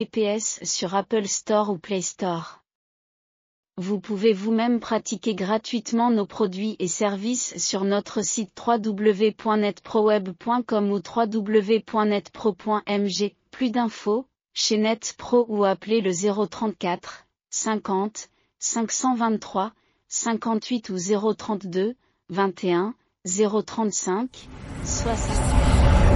GPS sur Apple Store ou Play Store. Vous pouvez vous-même pratiquer gratuitement nos produits et services sur notre site www.netproweb.com ou www.netpro.mg. Plus d'infos, chez NetPro ou appelez le 034 50 523 58 ou 032 21 035 60.